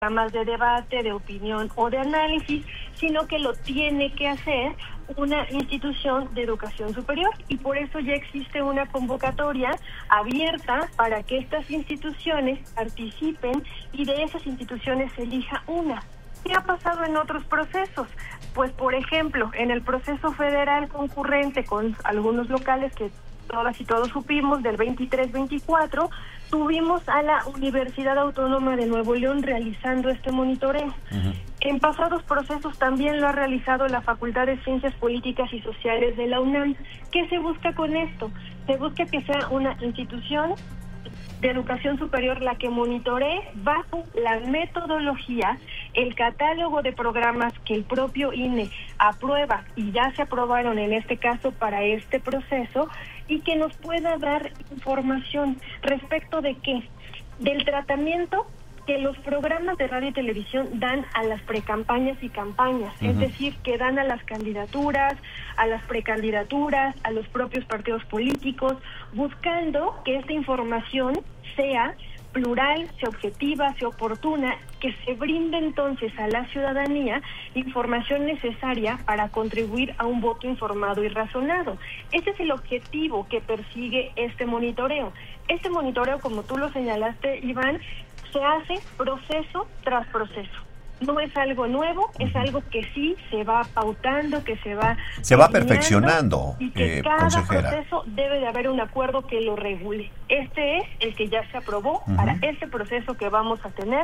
programas de debate, de opinión o de análisis, sino que lo tiene que hacer una institución de educación superior, y por eso ya existe una convocatoria abierta para que estas instituciones participen y de esas instituciones se elija una. ¿Qué ha pasado en otros procesos? Pues, por ejemplo, en el proceso federal concurrente con algunos locales que todas y todos supimos, del 23-24, tuvimos a la Universidad Autónoma de Nuevo León realizando este monitoreo. Uh-huh. En pasados procesos también lo ha realizado la Facultad de Ciencias Políticas y Sociales de la UNAM. ¿Qué se busca con esto? Se busca que sea una institución de educación superior la que monitoree bajo la metodología, el catálogo de programas que el propio INE aprueba y ya se aprobaron en este caso para este proceso, y que nos pueda dar información respecto de qué, del tratamiento que los programas de radio y televisión dan a las precampañas y campañas, uh-huh. Es decir, que dan a las candidaturas, a las precandidaturas, a los propios partidos políticos, buscando que esta información sea plural, sea objetiva, sea oportuna, que se brinde entonces a la ciudadanía información necesaria para contribuir a un voto informado y razonado. Ese es el objetivo que persigue este monitoreo. Este monitoreo, como tú lo señalaste, Iván, se hace proceso tras proceso. No es algo nuevo, es algo que sí se va pautando, que se va perfeccionando, y que cada consejera. Proceso debe de haber un acuerdo que lo regule. Este es el que ya se aprobó para este proceso que vamos a tener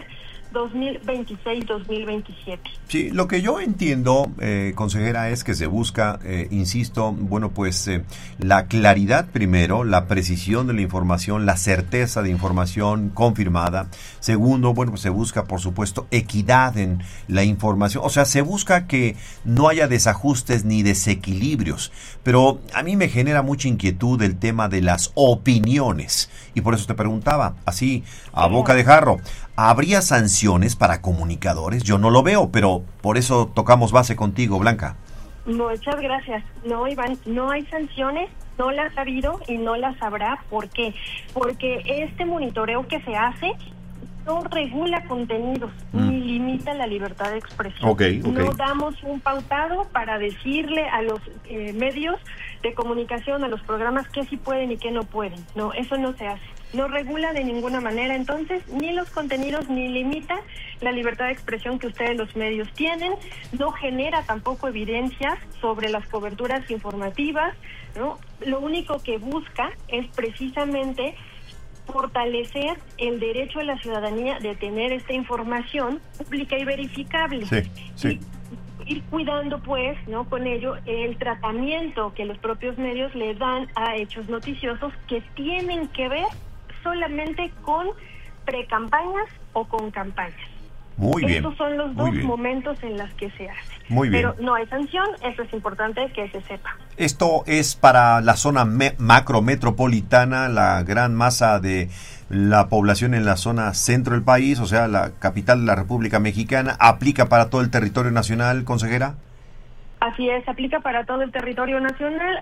2026-2027. Sí, lo que yo entiendo, consejera, es que se busca, insisto, bueno, pues la claridad primero, la precisión de la información, la certeza de información confirmada. Segundo, bueno, pues se busca, por supuesto, equidad en la información. O sea, se busca que no haya desajustes ni desequilibrios. Pero a mí me genera mucha inquietud el tema de las opiniones. Y por eso te preguntaba, así, a boca de jarro, ¿habría sanciones para comunicadores? Yo no lo veo, pero por eso tocamos base contigo, Blanca. Muchas gracias. No, Iván, no hay sanciones, no las ha habido y no las habrá. ¿Por qué? Porque este monitoreo que se hace no regula contenidos ni limita la libertad de expresión. Okay. No damos un pautado para decirle a los medios de comunicación, a los programas, qué sí pueden y qué no pueden. No, eso no se hace. No regula de ninguna manera, entonces, ni los contenidos ni limita la libertad de expresión que ustedes los medios tienen, no genera tampoco evidencias sobre las coberturas informativas, ¿no? Lo único que busca es precisamente fortalecer el derecho de la ciudadanía de tener esta información pública y verificable. Sí. Y ir cuidando, pues, ¿no?, con ello el tratamiento que los propios medios le dan a hechos noticiosos que tienen que ver solamente con precampañas o con campañas. Muy bien. Estos son los dos momentos en los que se hace. Muy bien. Pero no hay sanción, eso es importante que se sepa. Esto es para la zona macrometropolitana, la gran masa de la población en la zona centro del país, o sea, la capital de la República Mexicana. ¿Aplica para todo el territorio nacional, consejera? Así es, aplica para todo el territorio nacional.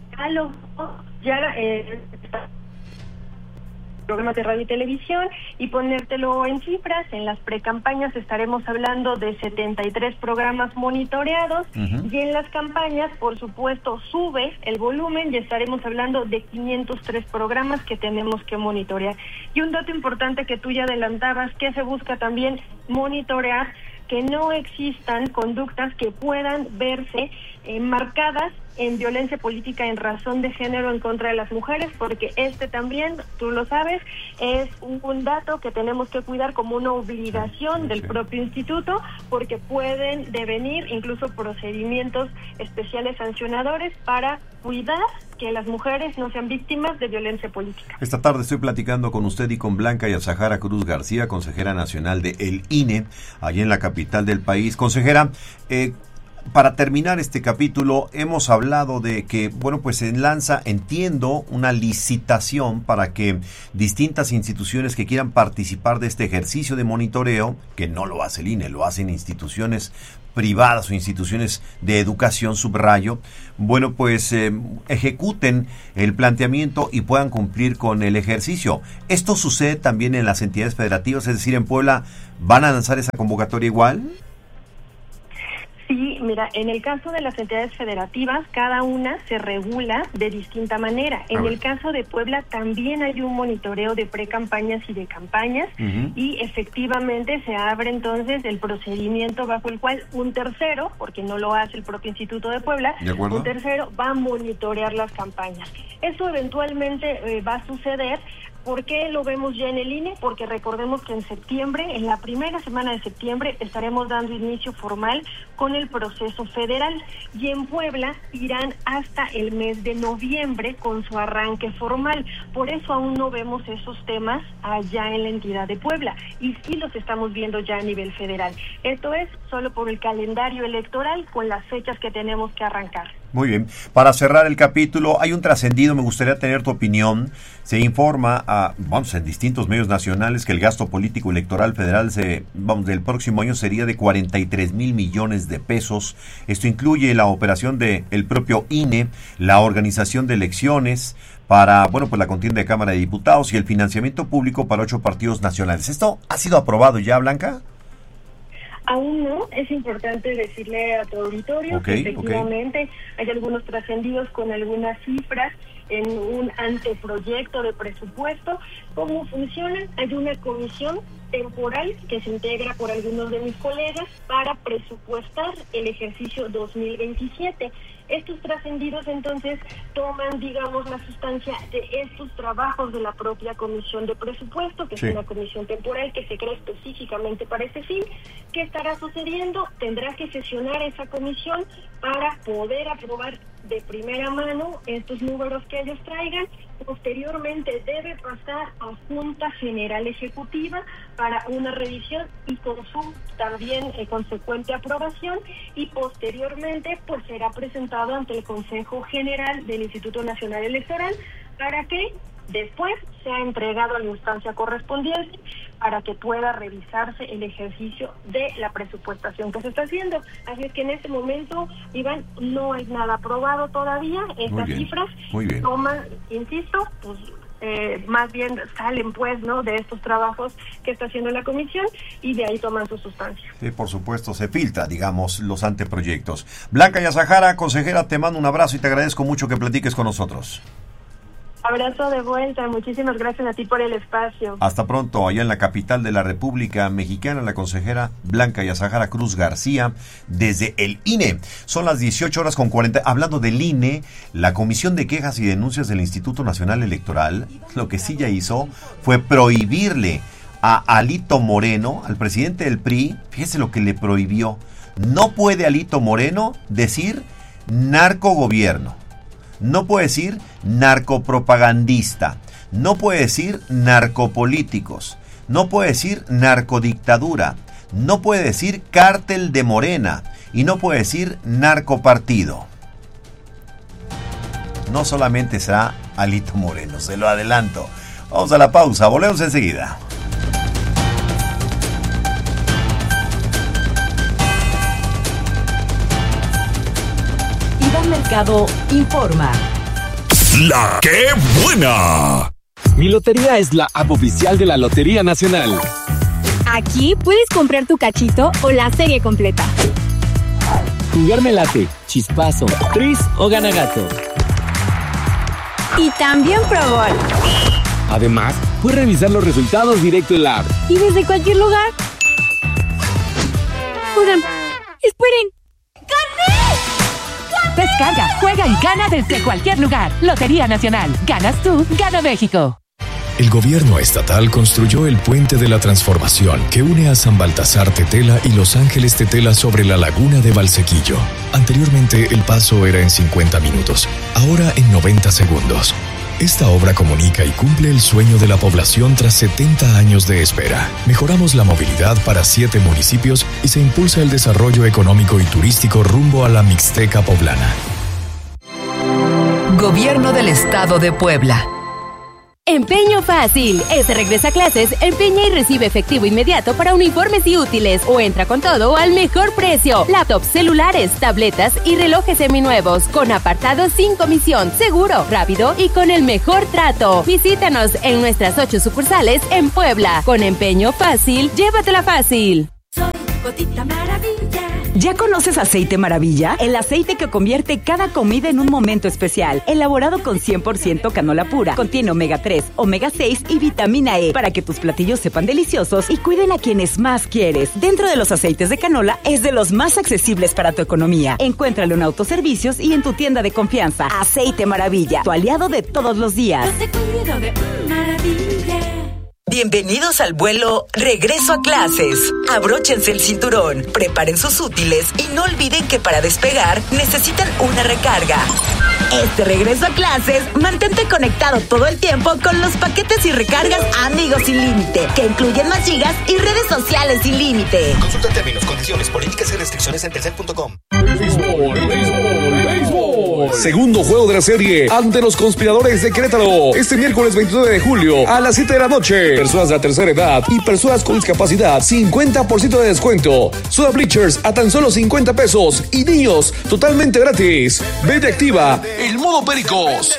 Programas de radio y televisión, y ponértelo en cifras, en las precampañas estaremos hablando de 73 programas monitoreados, y en las campañas, por supuesto, sube el volumen y estaremos hablando de 503 programas que tenemos que monitorear. Y un dato importante que tú ya adelantabas, que se busca también monitorear que no existan conductas que puedan verse marcadas en violencia política en razón de género en contra de las mujeres, porque este también, tú lo sabes, es un dato que tenemos que cuidar como una obligación del propio instituto, porque pueden devenir incluso procedimientos especiales sancionadores para cuidar que las mujeres no sean víctimas de violencia política. Esta tarde estoy platicando con usted y con Blanca Yazahara Cruz García, consejera nacional de el INE, allí en la capital del país. Consejera, para terminar este capítulo, hemos hablado de que, bueno, pues se lanza, entiendo, una licitación para que distintas instituciones que quieran participar de este ejercicio de monitoreo, que no lo hace el INE, lo hacen instituciones privadas o instituciones de educación, subrayo, bueno, pues ejecuten el planteamiento y puedan cumplir con el ejercicio. ¿Esto sucede también en las entidades federativas? Es decir, en Puebla, ¿van a lanzar esa convocatoria igual? Sí, mira, en el caso de las entidades federativas, cada una se regula de distinta manera. En el caso de Puebla también hay un monitoreo de precampañas y de campañas, y efectivamente se abre entonces el procedimiento bajo el cual un tercero, porque no lo hace el propio Instituto de Puebla, un tercero va a monitorear las campañas. Eso eventualmente va a suceder. ¿Por qué lo vemos ya en el INE? Porque recordemos que en septiembre, en la primera semana de septiembre, estaremos dando inicio formal con el proceso federal, y en Puebla irán hasta el mes de noviembre con su arranque formal. Por eso aún no vemos esos temas allá en la entidad de Puebla, y sí los estamos viendo ya a nivel federal. Esto es solo por el calendario electoral con las fechas que tenemos que arrancar. Muy bien. Para cerrar el capítulo, hay un trascendido, me gustaría tener tu opinión. Se informa en distintos medios nacionales que el gasto político electoral federal del próximo año sería de 43 mil millones de pesos. Esto incluye la operación del propio INE, la organización de elecciones para, la contienda de Cámara de Diputados y el financiamiento público para 8 partidos nacionales. ¿Esto ha sido aprobado ya, Blanca? Aún no, es importante decirle a tu auditorio que efectivamente hay algunos trascendidos con algunas cifras en un anteproyecto de presupuesto. ¿Cómo funciona? Hay una comisión temporal que se integra por algunos de mis colegas para presupuestar el ejercicio 2027. Estos trascendidos entonces toman, digamos, la sustancia de estos trabajos de la propia comisión de presupuesto, que es una comisión temporal que se crea específicamente para ese fin. ¿Qué estará sucediendo? Tendrá que sesionar esa comisión para poder aprobar de primera mano estos números que ellos traigan. Posteriormente debe pasar a Junta General Ejecutiva para una revisión y con su también consecuente aprobación, y posteriormente pues será presentado ante el Consejo General del Instituto Nacional Electoral para que después sea entregado a la instancia correspondiente para que pueda revisarse el ejercicio de la presupuestación que se está haciendo. Así es que en este momento, Iván, no hay nada aprobado todavía. Estas cifras toman, insisto, pues más bien salen de estos trabajos que está haciendo la comisión, y de ahí toman su sustancia. Sí, por supuesto, se filtra, digamos, los anteproyectos. Blanca Yazahara, consejera, te mando un abrazo y te agradezco mucho que platiques con nosotros. Abrazo de vuelta, muchísimas gracias a ti por el espacio. Hasta pronto, allá en la capital de la República Mexicana, la consejera Blanca Yazahara Cruz García, desde el INE. Son las 18:40. Hablando del INE, la Comisión de Quejas y Denuncias del Instituto Nacional Electoral, lo que sí ya hizo fue prohibirle a Alito Moreno, al presidente del PRI, fíjese lo que le prohibió. No puede Alito Moreno decir narcogobierno. No puede decir narcopropagandista, no puede decir narcopolíticos, no puede decir narcodictadura, no puede decir cártel de Morena y no puede decir narcopartido. No solamente será Alito Moreno, se lo adelanto. Vamos a la pausa, volvemos enseguida. Mercado informa. ¡La qué buena! Mi lotería es la app oficial de la Lotería Nacional. Aquí puedes comprar tu cachito o la serie completa. Jugarme late, chispazo, tris o ganagato. Y también Pro Bowl. Además, puedes revisar los resultados directo en la app. Y desde cualquier lugar. Oigan, esperen. ¡Gané! Descarga, juega y gana desde cualquier lugar. Lotería Nacional. Ganas tú, gana México. El gobierno estatal construyó el Puente de la Transformación que une a San Baltasar Tetela y Los Ángeles Tetela sobre la laguna de Valsequillo. Anteriormente el paso era en 50 minutos, ahora en 90 segundos. Esta obra comunica y cumple el sueño de la población tras 70 años de espera. Mejoramos la movilidad para 7 municipios y se impulsa el desarrollo económico y turístico rumbo a la Mixteca poblana. Gobierno del Estado de Puebla. Empeño Fácil. Regresa a clases, empeña y recibe efectivo inmediato para uniformes y útiles o entra con todo al mejor precio. Laptops, celulares, tabletas y relojes seminuevos con apartado sin comisión, seguro, rápido y con el mejor trato. Visítanos en nuestras 8 sucursales en Puebla. Con Empeño Fácil, llévatela fácil. Soy Gotita Maravilla. ¿Ya conoces Aceite Maravilla? El aceite que convierte cada comida en un momento especial. Elaborado con 100% canola pura. Contiene omega 3, omega 6 y vitamina E para que tus platillos sepan deliciosos y cuiden a quienes más quieres. Dentro de los aceites de canola es de los más accesibles para tu economía. Encuéntralo en autoservicios y en tu tienda de confianza. Aceite Maravilla, tu aliado de todos los días. Yo te cuido de maravilla. Bienvenidos al vuelo Regreso a Clases. Abróchense el cinturón, preparen sus útiles y no olviden que para despegar necesitan una recarga. Este regreso a clases, mantente conectado todo el tiempo con los paquetes y recargas Amigos Sin Límite, que incluyen más gigas y redes sociales sin límite. Consulta términos, condiciones, políticas y restricciones en telcel.com. Segundo juego de la serie ante los conspiradores de Querétaro. Este miércoles 29 de julio a las 7 de la noche. Personas de la tercera edad y personas con discapacidad, 50% de descuento. Soda Bleachers a tan solo 50 pesos. Y niños, totalmente gratis. Vete Activa, el modo Pericos.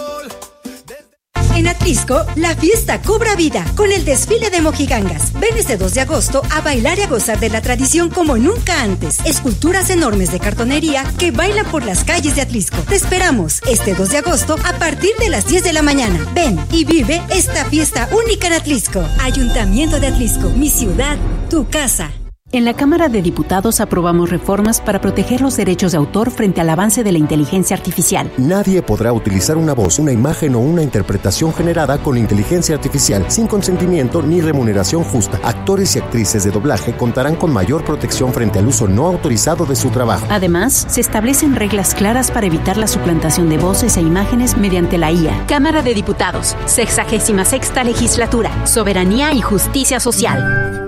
En Atlisco, la fiesta cobra vida con el desfile de mojigangas. Ven este 2 de agosto a bailar y a gozar de la tradición como nunca antes. Esculturas enormes de cartonería que bailan por las calles de Atlisco. Te esperamos este 2 de agosto a partir de las 10 de la mañana. Ven y vive esta fiesta única en Atlisco. Ayuntamiento de Atlisco, mi ciudad, tu casa. En la Cámara de Diputados aprobamos reformas para proteger los derechos de autor frente al avance de la inteligencia artificial. Nadie podrá utilizar una voz, una imagen o una interpretación generada con inteligencia artificial sin consentimiento ni remuneración justa. Actores y actrices de doblaje contarán con mayor protección frente al uso no autorizado de su trabajo. Además, se establecen reglas claras para evitar la suplantación de voces e imágenes mediante la IA. Cámara de Diputados, 66ª Legislatura, Soberanía y Justicia Social.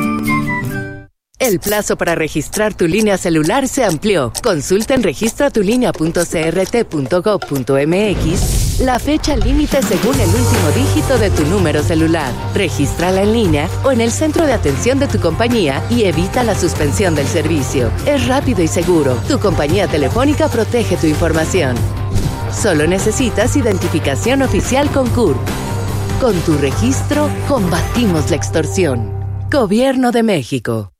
El plazo para registrar tu línea celular se amplió. Consulta en registratulinea.crt.gov.mx la fecha límite según el último dígito de tu número celular. Regístrala en línea o en el centro de atención de tu compañía y evita la suspensión del servicio. Es rápido y seguro. Tu compañía telefónica protege tu información. Solo necesitas identificación oficial con CURP. Con tu registro, combatimos la extorsión. Gobierno de México.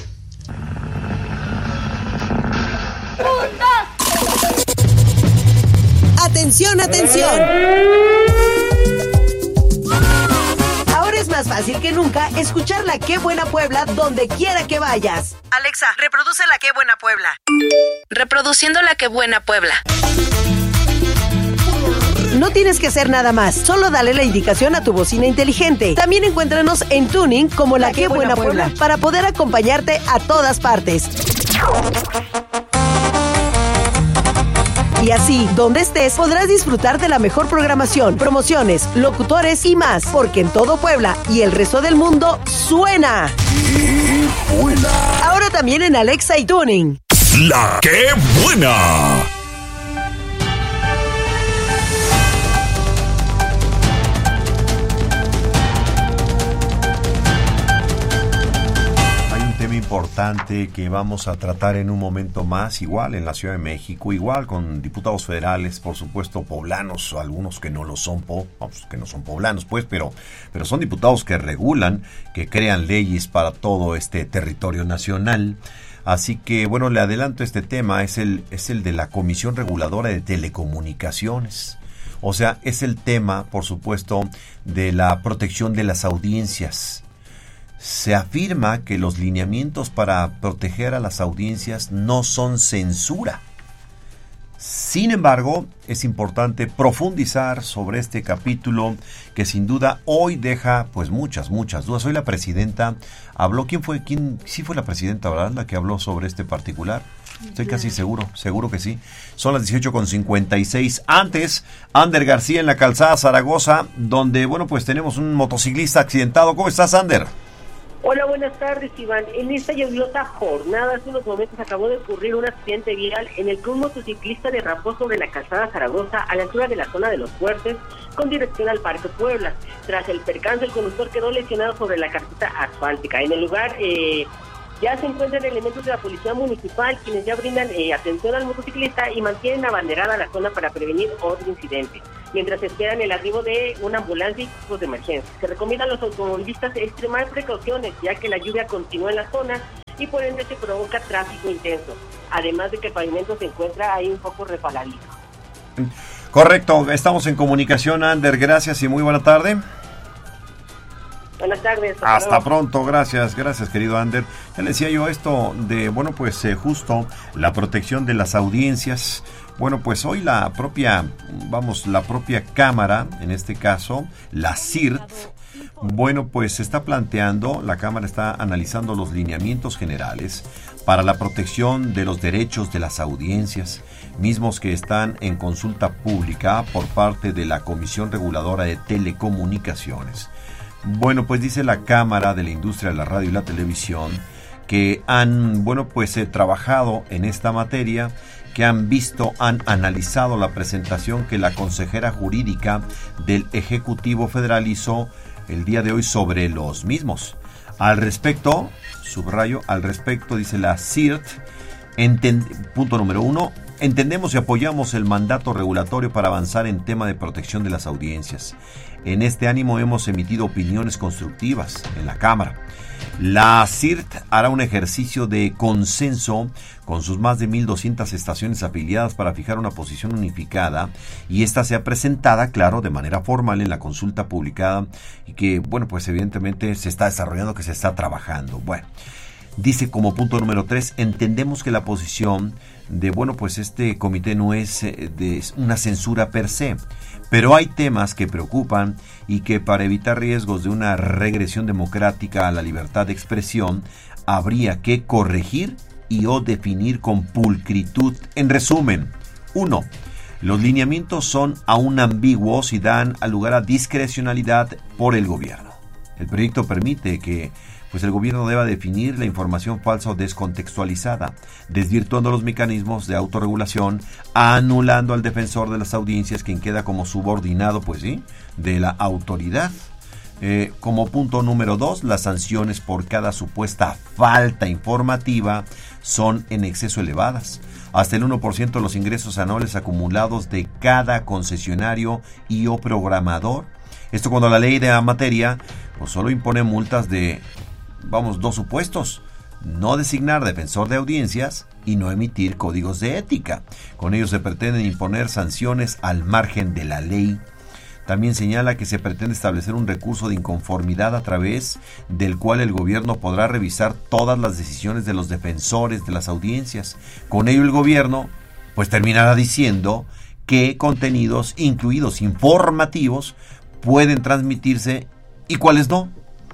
¡Atención, atención! Ahora es más fácil que nunca escuchar la Qué Buena Puebla donde quiera que vayas. Alexa, reproduce la Qué Buena Puebla. Reproduciendo la Qué Buena Puebla. No tienes que hacer nada más, solo dale la indicación a tu bocina inteligente. También encuéntranos en Tuning como la Qué Buena Puebla para poder acompañarte a todas partes. Y así, donde estés, podrás disfrutar de la mejor programación, promociones, locutores y más, porque en todo Puebla y el resto del mundo suena. Ahora también en Alexa y Tuning. La Qué Buena. Importante que vamos a tratar en un momento más, igual en la Ciudad de México, igual con diputados federales, por supuesto poblanos, algunos que no lo son, que no son poblanos pues, pero son diputados que regulan, que crean leyes para todo este territorio nacional. Así que bueno, le adelanto este tema, es el de la Comisión Reguladora de Telecomunicaciones. O sea, es el tema, por supuesto, de la protección de las audiencias. Se afirma que los lineamientos para proteger a las audiencias no son censura. Sin embargo, es importante profundizar sobre este capítulo que sin duda hoy deja pues muchas dudas. Hoy la presidenta habló, ¿quién sí fue la presidenta, verdad, la que habló sobre este particular? Estoy casi seguro que sí. Son las 18:56. Antes, Ander García en la calzada Zaragoza, donde, bueno, pues tenemos un motociclista accidentado. ¿Cómo estás, Ander? Hola, buenas tardes, Iván. En esta lluviosa jornada, hace unos momentos acabó de ocurrir un accidente vial en el que un motociclista derrapó sobre la calzada Zaragoza a la altura de la zona de Los Fuertes con dirección al Parque Puebla. Tras el percance, el conductor quedó lesionado sobre la carpeta asfáltica. En el lugar ya se encuentran elementos de la policía municipal, quienes ya brindan atención al motociclista y mantienen abanderada la zona para prevenir otro incidente, mientras esperan el arribo de una ambulancia y equipos de emergencia. Se recomienda a los automovilistas extremar precauciones, ya que la lluvia continúa en la zona y por ende se provoca tráfico intenso, además de que el pavimento se encuentra ahí un poco resbaladizo. Correcto, estamos en comunicación, Ander, gracias y muy buena tarde. Buenas tardes. Hasta pronto, gracias querido Ander. Ya le decía yo esto de, bueno, pues justo la protección de las audiencias. Bueno, pues hoy la propia Cámara, en este caso, la CIRT, bueno, pues la Cámara está analizando los lineamientos generales para la protección de los derechos de las audiencias, mismos que están en consulta pública por parte de la Comisión Reguladora de Telecomunicaciones. Bueno, pues dice la Cámara de la Industria de la Radio y la Televisión que han, bueno, pues trabajado en esta materia, que han analizado la presentación que la consejera jurídica del Ejecutivo Federal hizo el día de hoy sobre los mismos. Al respecto, dice la CIRT, punto número 1, entendemos y apoyamos el mandato regulatorio para avanzar en tema de protección de las audiencias. En este ánimo hemos emitido opiniones constructivas en la Cámara. La CIRT hará un ejercicio de consenso con sus más de 1,200 estaciones afiliadas para fijar una posición unificada, y esta sea presentada, claro, de manera formal en la consulta publicada, y que, bueno, pues evidentemente se está desarrollando, que se está trabajando. Bueno, dice como punto número 3, entendemos que la posición de, bueno, pues este comité no es de una censura per se, pero hay temas que preocupan y que para evitar riesgos de una regresión democrática a la libertad de expresión habría que corregir y o definir con pulcritud. En resumen, 1. Los lineamientos son aún ambiguos y dan lugar a discrecionalidad por el gobierno. El proyecto permite que el gobierno deba definir la información falsa o descontextualizada, desvirtuando los mecanismos de autorregulación, anulando al defensor de las audiencias, quien queda como subordinado, de la autoridad. Como punto número 2, las sanciones por cada supuesta falta informativa son en exceso elevadas, hasta el 1% de los ingresos anuales acumulados de cada concesionario y o programador. Esto cuando la ley de la materia solo impone multas de 2 supuestos: no designar defensor de audiencias y no emitir códigos de ética. Con ello se pretenden imponer sanciones al margen de la ley. También señala que se pretende establecer un recurso de inconformidad a través del cual el gobierno podrá revisar todas las decisiones de los defensores de las audiencias. Con ello el gobierno terminará diciendo qué contenidos, incluidos informativos, pueden transmitirse y cuáles no.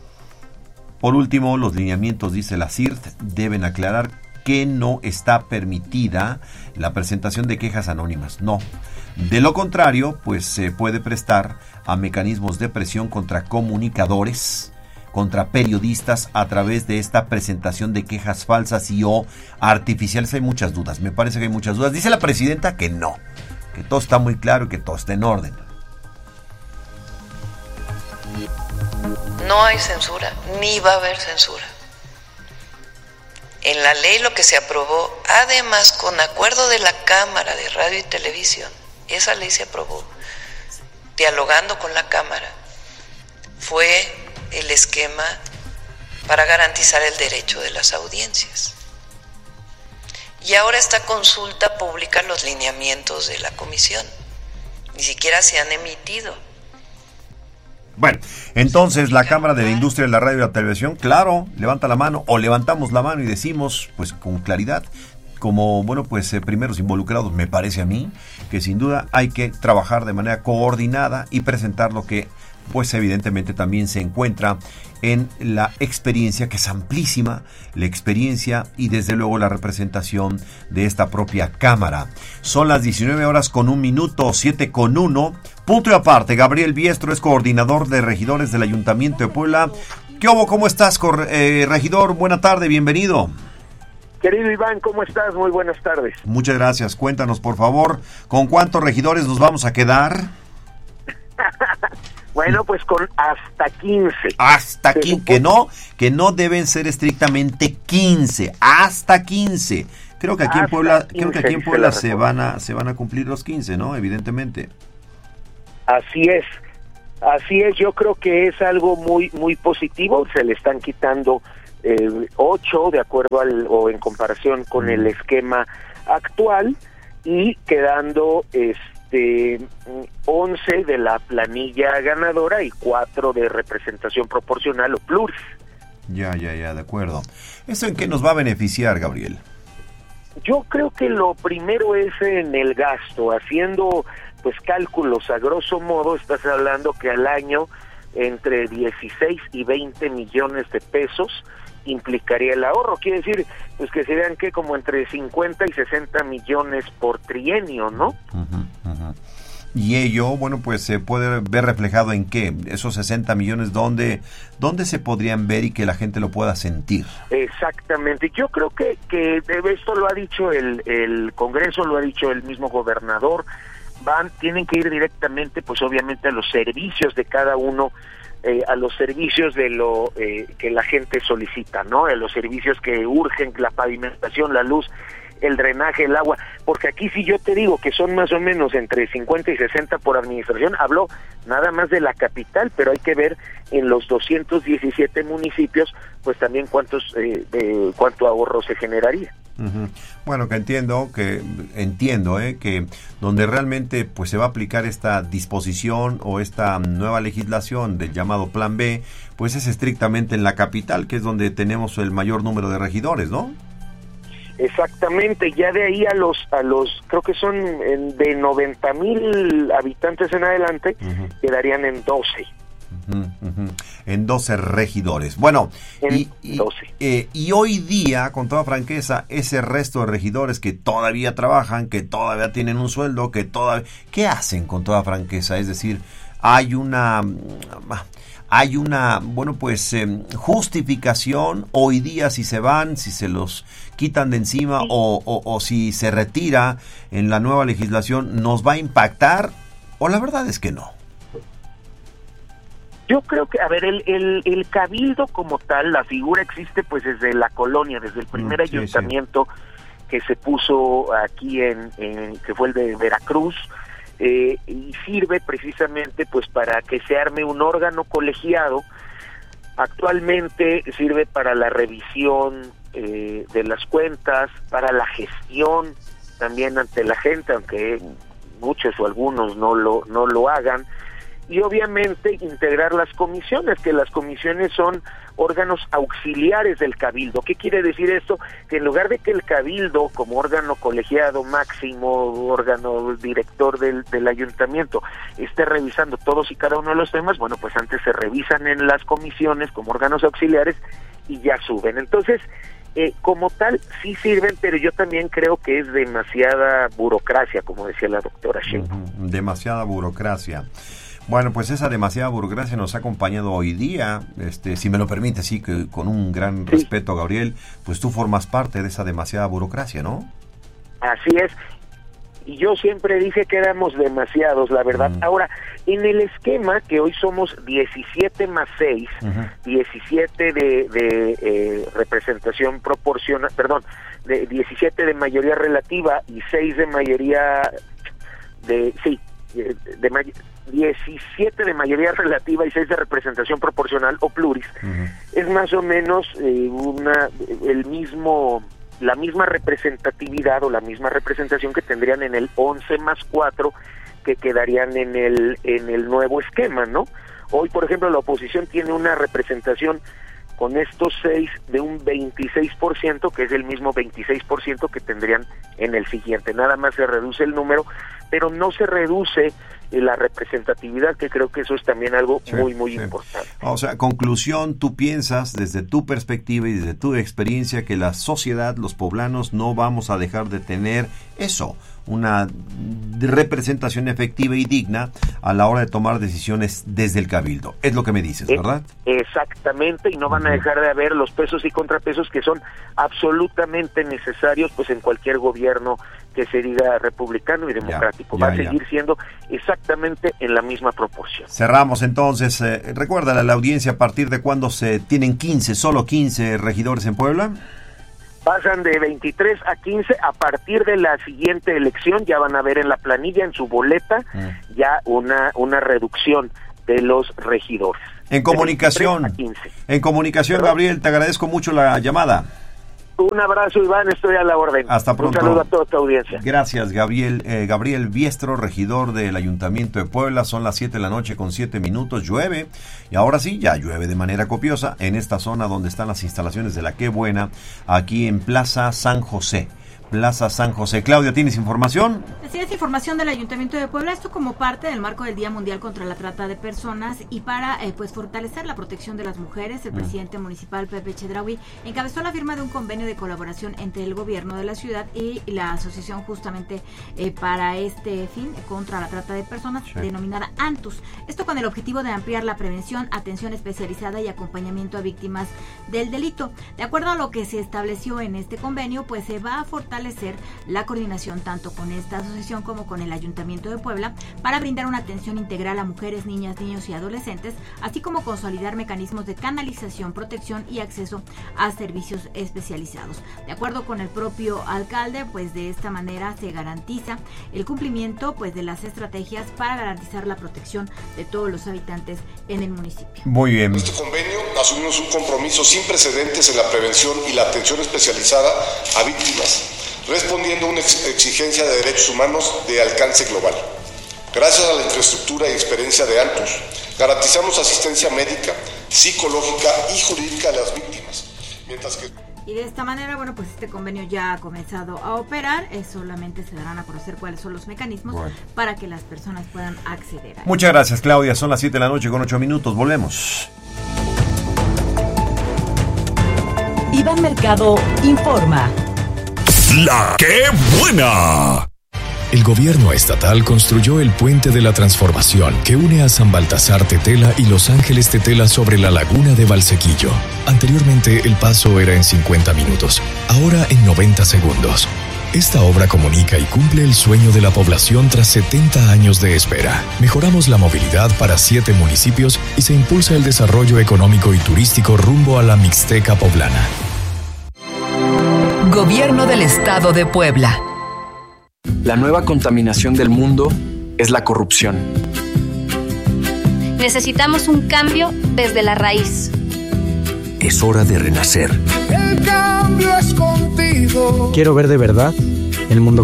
Por último, los lineamientos, dice la CIRT, deben aclarar que no está permitida la presentación de quejas anónimas. No. De lo contrario, se puede prestar a mecanismos de presión contra comunicadores, contra periodistas, a través de esta presentación de quejas falsas y o artificiales. Hay muchas dudas, me parece que hay muchas dudas. Dice la presidenta que no, que todo está muy claro y que todo está en orden. No hay censura, ni va a haber censura. En la ley lo que se aprobó, además con acuerdo de la Cámara de Radio y Televisión, esa ley se aprobó dialogando con la Cámara, fue el esquema para garantizar el derecho de las audiencias. Y ahora esta consulta pública los lineamientos de la comisión, ni siquiera se han emitido. Bueno, entonces la Cámara de la Industria de la Radio y la Televisión, claro, levanta la mano o levantamos la mano y decimos, con claridad, como, primeros involucrados, me parece a mí, que sin duda hay que trabajar de manera coordinada y presentar lo que pues evidentemente también se encuentra en la experiencia, que es amplísima, la experiencia y desde luego la representación de esta propia Cámara. Son las 19:01, 7:01, punto y aparte. Gabriel Biestro es coordinador de regidores del Ayuntamiento de Puebla. ¿Qué hubo? ¿Cómo estás, regidor? Buena tarde, bienvenido. Querido Iván, ¿cómo estás? Muy buenas tardes. Muchas gracias. Cuéntanos, por favor, ¿con cuántos regidores nos vamos a quedar? Bueno, pues con hasta 15. Hasta 15, que no deben ser estrictamente 15, hasta 15. Creo que aquí en Puebla, se van a cumplir los 15, ¿no? Evidentemente. Así es. Yo creo que es algo muy muy positivo. Se le están quitando 8 de acuerdo o en comparación con el esquema actual, y quedando 11 de la planilla ganadora y 4 de representación proporcional o pluris. Ya, de acuerdo. ¿Eso en qué nos va a beneficiar, Gabriel? Yo creo que lo primero es en el gasto. Haciendo pues cálculos a grosso modo, estás hablando que al año entre 16 y 20 millones de pesos implicaría el ahorro. Quiere decir pues que serían que como entre 50 y 60 millones por trienio, ¿no? Y ello, bueno, pues se puede ver reflejado en qué, esos 60 millones, ¿dónde se podrían ver y que la gente lo pueda sentir? Exactamente. Yo creo que esto lo ha dicho el Congreso, lo ha dicho el mismo gobernador. Tienen que ir directamente, pues obviamente, a los servicios de cada uno, a los servicios de lo que la gente solicita, ¿no? A los servicios que urgen, la pavimentación, la luz, el drenaje, el agua, porque aquí sí yo te digo que son más o menos entre 50 y 60 por administración. Hablo nada más de la capital, pero hay que ver en los 217 municipios, pues también cuánto ahorro se generaría. Bueno, que entiendo que donde realmente pues se va a aplicar esta disposición o esta nueva legislación del llamado Plan B, pues es estrictamente en la capital, que es donde tenemos el mayor número de regidores, ¿no? Exactamente. Ya de ahí a los creo que son de 90,000 habitantes en adelante, quedarían en 12. En 12 regidores. Bueno, y hoy día, con toda franqueza, ese resto de regidores que todavía trabajan, que todavía tienen un sueldo, ¿qué hacen con toda franqueza? Es decir, hay una bueno, pues justificación hoy día si se van, si se los quitan de encima, o si se retira en la nueva legislación, ¿nos va a impactar? ¿O la verdad es que no? Yo creo que, a ver, el cabildo como tal, la figura existe pues desde la colonia, desde el primer ayuntamiento que se puso aquí que fue el de Veracruz, y sirve precisamente pues para que se arme un órgano colegiado. Actualmente sirve para la revisión de las cuentas, para la gestión también ante la gente, aunque muchos o algunos no lo hagan. Y obviamente integrar las comisiones, que las comisiones son órganos auxiliares del cabildo. ¿Qué quiere decir esto? Que en lugar de que el cabildo, como órgano colegiado máximo, órgano director del ayuntamiento, esté revisando todos y cada uno de los temas, bueno, pues antes se revisan en las comisiones como órganos auxiliares y ya suben. Entonces, como tal, sí sirven, pero yo también creo que es demasiada burocracia, como decía la doctora Sheinbaum. Demasiada burocracia. Bueno, pues esa demasiada burocracia nos ha acompañado hoy día, si me lo permite, sí, que con un gran respeto, Gabriel, pues tú formas parte de esa demasiada burocracia, ¿no? Así es, y yo siempre dije que éramos demasiados, la verdad. Ahora, en el esquema, que hoy somos 17 más 6, 17 de representación proporcional, de 17 de mayoría relativa y 6 de mayoría 17 de mayoría relativa y 6 de representación proporcional o pluris, es más o menos la misma representatividad o la misma representación que tendrían en el 11 más 4 que quedarían en el nuevo esquema, ¿no? Hoy, por ejemplo, la oposición tiene una representación con estos 6 de un 26%, que es el mismo 26% que tendrían en el siguiente. Nada más se reduce el número, pero no se reduce la representatividad, que creo que eso es también algo muy importante. O sea, conclusión, tú piensas desde tu perspectiva y desde tu experiencia que la sociedad, los poblanos, no vamos a dejar de tener eso, una representación efectiva y digna a la hora de tomar decisiones desde el Cabildo. Es lo que me dices, ¿verdad? Exactamente, y no van a dejar de haber los pesos y contrapesos que son absolutamente necesarios pues en cualquier gobierno que se diga republicano y democrático. Va a seguir siendo exactamente en la misma proporción. Cerramos entonces. Recuérdale a la audiencia a partir de cuándo se tienen solo 15 regidores en Puebla. Pasan de 23 a 15 a partir de la siguiente elección. Ya van a ver en la planilla, en su boleta, ya una reducción de los regidores. En comunicación, Gabriel, te agradezco mucho la llamada. Un abrazo, Iván, estoy a la orden. Hasta pronto. Un saludo a toda tu audiencia. Gracias, Gabriel Biestro, regidor del Ayuntamiento de Puebla. Son las 7 de la noche con 7 minutos. Llueve, y ahora sí, ya llueve de manera copiosa en esta zona donde están las instalaciones de la Qué Buena, aquí en Plaza San José. Claudia, ¿tienes información? Así es, información del Ayuntamiento de Puebla, esto como parte del marco del Día Mundial contra la Trata de Personas y para fortalecer la protección de las mujeres. El presidente municipal Pepe Chedraui encabezó la firma de un convenio de colaboración entre el gobierno de la ciudad y la asociación justamente para este fin contra la trata de personas, denominada ANTUS. Esto con el objetivo de ampliar la prevención, atención especializada y acompañamiento a víctimas del delito. De acuerdo a lo que se estableció en este convenio, pues se va a fortalecer la coordinación tanto con esta asociación como con el Ayuntamiento de Puebla para brindar una atención integral a mujeres, niñas, niños y adolescentes, así como consolidar mecanismos de canalización, protección y acceso a servicios especializados. De acuerdo con el propio alcalde, pues de esta manera se garantiza el cumplimiento pues de las estrategias para garantizar la protección de todos los habitantes en el municipio. Muy bien. En este convenio asumimos un compromiso sin precedentes en la prevención y la atención especializada a víctimas, respondiendo a una exigencia de derechos humanos de alcance global. Gracias a la infraestructura y experiencia de ANTUS, garantizamos asistencia médica, psicológica y jurídica a las víctimas, mientras que... Y de esta manera, pues este convenio ya ha comenzado a operar, solamente se darán a conocer cuáles son los mecanismos para que las personas puedan acceder a él. Muchas gracias, Claudia, son las 7 de la noche con 8 minutos, volvemos. Iván Mercado informa. ¡La Qué Buena! El gobierno estatal construyó el Puente de la Transformación que une a San Baltasar Tetela y Los Ángeles Tetela sobre la laguna de Valsequillo. Anteriormente el paso era en 50 minutos, ahora en 90 segundos. Esta obra comunica y cumple el sueño de la población tras 70 años de espera. Mejoramos la movilidad para 7 municipios y se impulsa el desarrollo económico y turístico rumbo a la Mixteca poblana. Gobierno del Estado de Puebla. La nueva contaminación del mundo es la corrupción. Necesitamos un cambio desde la raíz. Es hora de renacer. El cambio es contigo. Quiero ver de verdad el mundo